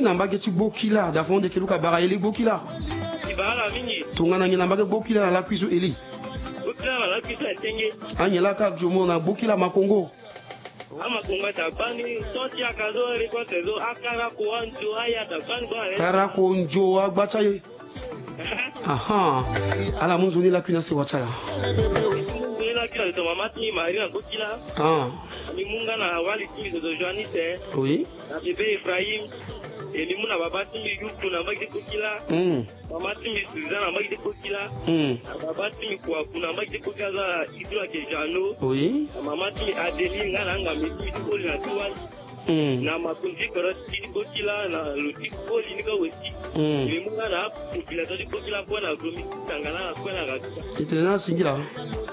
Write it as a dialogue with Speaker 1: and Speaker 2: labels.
Speaker 1: nambage ti bokila davonde ke luka bara ele bokila
Speaker 2: ibara mingi
Speaker 1: tongana ngi nambage bokila la kwizo eli
Speaker 2: bokila la kwizo tenge
Speaker 1: anyela ka jomo na bokila makongo
Speaker 2: ama konga tabani soti akazo riko tezo akara ko anjo aya tabani ba
Speaker 1: kara ko njo agbacha ye aha ala munzuni la kwina se watala
Speaker 2: la kila to mama ti Maria bokila ni munga na wali ti de Joanite
Speaker 1: oui
Speaker 2: na bébé Ephraim et ni muna baba ti yuku na magi bokila mama ti Suzana magi bokila baba ti kwa kuna magi bokila za idua ke jano
Speaker 1: oui
Speaker 2: mama ti Adeline ngana ngami ti ko na tuwa na makunzi koroti bokila na luti ko ni ka weti ni munga na bokila to bokila ko na gomi tangana ko na ga
Speaker 1: itena singira